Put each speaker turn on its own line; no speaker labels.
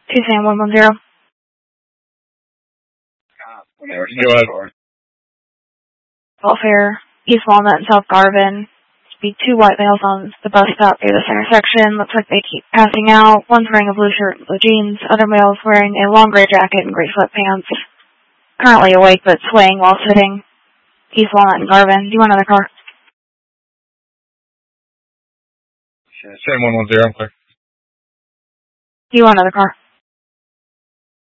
Tucson 110.
Go ahead.
Welfare, East Walnut and South Garvin. Be two white males on the bus stop near this intersection. Looks like they keep passing out. One's wearing a blue shirt and blue jeans. Other male's wearing a long gray jacket and gray sweatpants. Currently awake but swaying while sitting. East Walnut and Garvin. Do you want another car?
Same 110, I'm clear.
Do you want another car?